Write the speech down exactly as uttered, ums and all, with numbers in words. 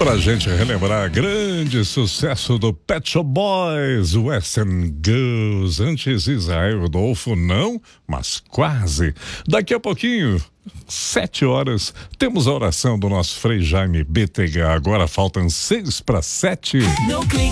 Pra gente relembrar grande sucesso do Pet Shop Boys, Western Girls. Antes, Israel Rodolfo, não, mas quase. Daqui a pouquinho, sete horas, temos a oração do nosso Frei Jaime B T H. Agora faltam seis para sete. No clique.